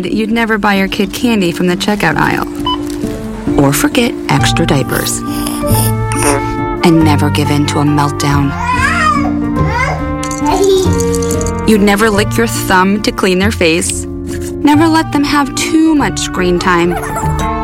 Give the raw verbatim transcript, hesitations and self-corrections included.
said you'd never buy your kid candy from the checkout aisle. Or forget extra diapers. And never give in to a meltdown. You'd never lick your thumb to clean their face. Never let them have too much screen time.